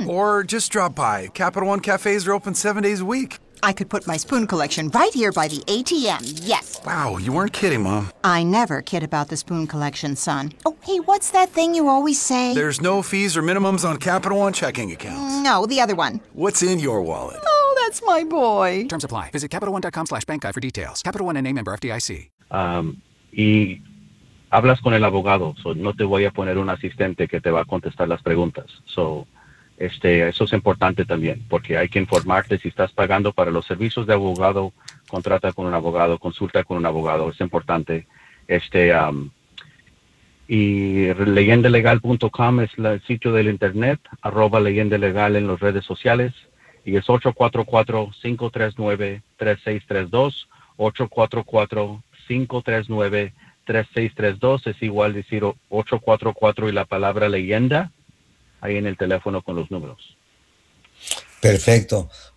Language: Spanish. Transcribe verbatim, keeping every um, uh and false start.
Or just drop by. Capital One cafes are open seven days a week. I could put my spoon collection right here by the A T M, yes. Wow, you weren't kidding, Mom. I never kid about the spoon collection, son. Oh, hey, what's that thing you always say? There's no fees or minimums on Capital One checking accounts. No, the other one. What's in your wallet? Oh, that's my boy. Terms apply. Visit CapitalOne.com slash bank guide for details. Capital One N A member F D I C. Um, y hablas con el abogado, so no te voy a poner un asistente que te va a contestar las preguntas. So, este, eso es importante también, porque hay que informarte si estás pagando para los servicios de abogado, contrata con un abogado, consulta con un abogado, es importante. Este, um, y leyenda legal punto com es la- el sitio del internet, arroba leyenda legal en las redes sociales, y es ocho cuatro cuatro, cinco tres nueve, tres seis tres dos, ocho cuatro cuatro, cinco tres nueve, tres seis tres dos, es igual decir ocho cuatro cuatro y la palabra leyenda ahí en el teléfono con los números. Perfecto.